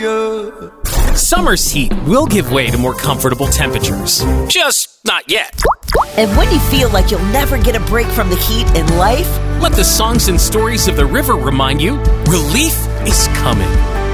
ya. Summer's heat will give way to more comfortable temperatures. Just not yet. And when you feel like you'll never get a break from the heat in life, let the songs and stories of the river remind you, relief is coming.